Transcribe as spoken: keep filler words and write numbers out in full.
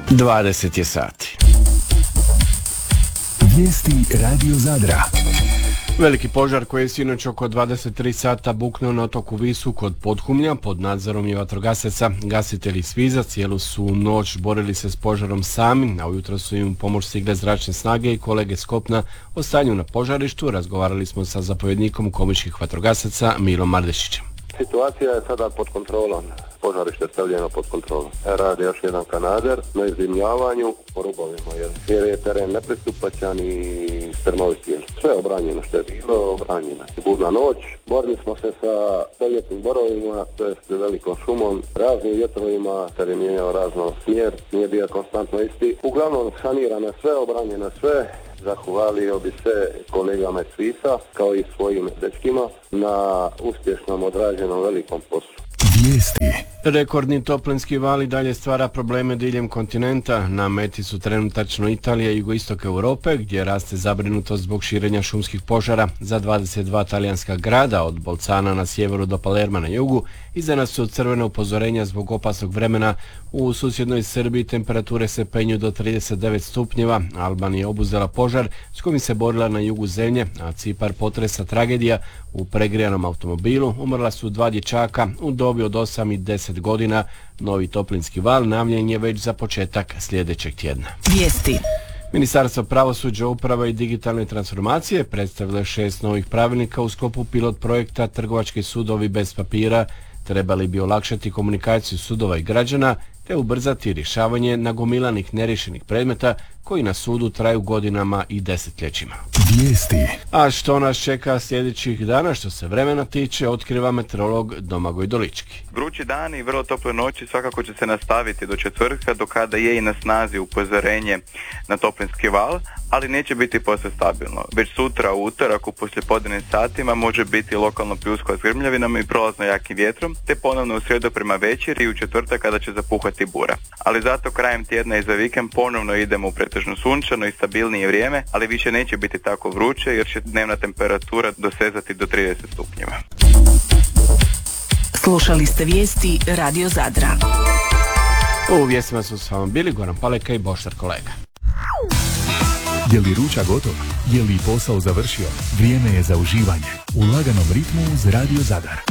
dvadeset je sati. Vijesti Radio Zadra. Veliki požar koji je sinoć oko dvadeset tri sata buknuo na otoku Visu kod Podhumlja pod nadzorom je vatrogasaca. Gasitelji Sviza cijelu su noć borili se s požarom sami, a ujutro su im u pomoć stigle zračne snage i kolege s kopna. O stanju na požarištu razgovarali smo sa zapovjednikom komičkih vatrogasaca Milom Mardešićem. Situacija je sada pod kontrolom. Požarište je stavljeno pod kontrolom. Radi još jedan kanader na izdimljavanju po rubovima, jer je teren nepristupačan i strmoviti. Sve obranjeno što je bilo, obranjeno. Budna noć, borili smo se sa stoljetnim borovima, to je s velikom šumom, raznim vjetrovima, ter je mijenjao razno smjer, nije bio konstantno isti. Uglavnom sanirane sve, obranjene sve. Zahvalio bi se kolegama iz Svisa, kao i svojim dečkima, na uspješnom odrađenom velikom poslu. Vijesti. Rekordni toplinski val i dalje stvara probleme diljem kontinenta. Na meti su trenutačno Italija i jugoistok Europe, gdje raste zabrinutost zbog širenja šumskih požara. Za dvadeset dva talijanska grada, od Bolcana na sjeveru do Palerma na jugu, izdana su crvena upozorenja zbog opasnog vremena. U susjednoj Srbiji temperature se penju do trideset devet stupnjeva. Albanija je obuzela požar s kojim se borila na jugu zemlje, a Cipar potresa tragedija. U pregrijanom automobilu umrla su dva dječaka u dobi od osam i deset godina. Novi toplinski val najavljen je već za početak sljedećeg tjedna. Vijesti. Ministarstvo pravosuđa, uprave i digitalne transformacije predstavilo šest novih pravilnika u sklopu pilot projekta Trgovački sudovi bez papira. Trebali bi olakšati komunikaciju sudova i građana te ubrzati rješavanje nagomilanih neriješenih predmeta koji na sudu traju godinama i desetljećima. Vijesti. A što nas čeka sljedećih dana što se vremena tiče, otkriva meteorolog Domagoj Dolički. Vrući dani i vrlo tople noći svakako će se nastaviti do četvrtka, do kada je i na snazi upozorenje na toplinski val, ali neće biti posve stabilno. Već sutra u utorak u poslijepodnevnim satima može biti lokalno pljuskova s grmljavinama i prolazno jakim vjetrom, te ponovno u srijedu prema večeri i u četvrtak kada će zapuhati bura. Ali zato krajem tjedna i za vikend ponovno idemo u pretežno sunčano i stabilnije vrijeme, ali više neće biti tako vruće jer će dnevna temperatura dosezati do trideset stupnjeva. Slušali ste vijesti Radio Zadra. U vijestima su s vama bili Goran Paleka i Boštar Kolega. Je li ručak gotov? Je li posao završio? Vrijeme je za uživanje u laganom ritmu uz Radio Zadar.